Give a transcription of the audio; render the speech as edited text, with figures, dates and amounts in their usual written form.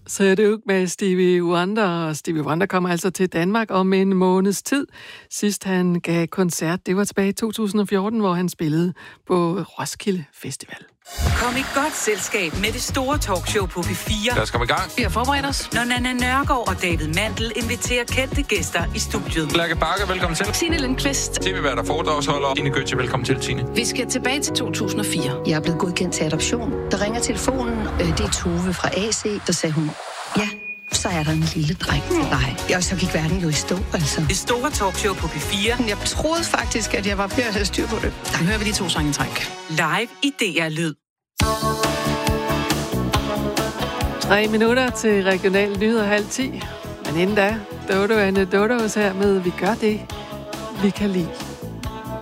Så det jo med Stevie Wonder, og Stevie Wonder kommer altså til Danmark om en måneds tid. Sidst han gav koncert, det var tilbage i 2014, hvor han spillede på Roskilde Festival. Kom i godt selskab med det store talkshow på P4. Lad os komme i gang. Vi har forberedt os, når Nanna Nørgaard og David Mandel inviterer kendte gæster i studiet. Lærke Bakker, velkommen til. Signe Lindqvist. TV-vært og foredragsholder. Line Gøtje, velkommen til, Tine. Vi skal tilbage til 2004. Jeg er blevet godkendt til adoption. Der ringer telefonen. Det er Tove fra AC. Der sagde hun, ja, så er der en lille dreng til dig. Og så gik verden jo i stå, altså. Det store talkshow på P4. Jeg troede faktisk, at jeg var ved at have styr på det. Nu hører vi de 2 sange i træk. Live i DR Lyd. 3 minutter til regional nyheder 9:30. Men inden da, Dodo Anne Dodos her med Vi gør det, vi kan lide.